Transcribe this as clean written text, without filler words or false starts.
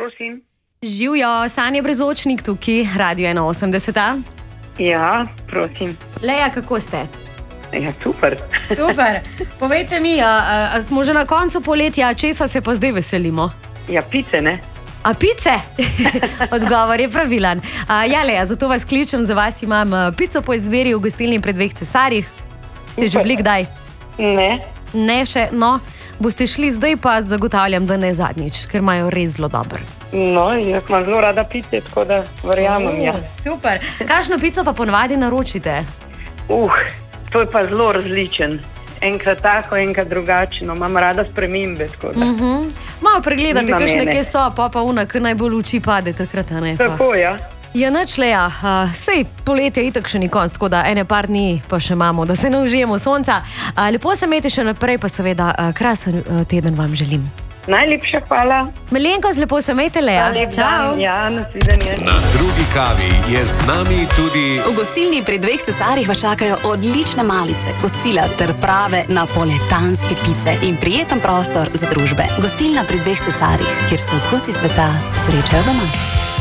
prosim. Živjo, Sanja Brezočnik tukaj, Radio 81. Ja, prosim. Leja, kako ste? Ja, super. Super. Povejte mi, a smo že na koncu poletja, česa se pa zdaj veselimo? Ja, pice, ne? A pice? Odgovor je pravilen. Ja, Leja, zato vas kličem, za vas imam pico po izbiri v gostilni Pri dveh cesarjih. Ste že bili kdaj? Ne. Ne še, no. Boste šli zdaj, pa zagotavljam, da ne zadnjič, ker imajo res zelo dober. No, jaz imam zelo rada pice, tako da verjamem, ja. Super. Kakšno pico pa ponavadi naročite? To je pa zelo različen. Enkrat tako, enkrat drugačno. Imam rada spremembe, tako da. Malo pregledate, kakšne kje so, pa una, ki najbolj v oči pade takrat, a ne? Tako, ja. Ja, nič, Leja, sej poletje itak še ni konc, tako da ene par dni pa še imamo, da se ne užijemo sonca. Lepo se imejte še naprej, pa seveda krasen teden vam želim. Najlepša hvala. Malenkost, lepo se imejte, Leja. Lep dan, ja, nasvidenje. Na drugi kavi je z nami tudi... V gostilni Pri dveh cesarjih vas čakajo odlične malice, kosila ter prave napoletanske pice in prijeten prostor za družbe. Gostilna Pri dveh cesarjih, kjer se okusi sveta srečajo doma.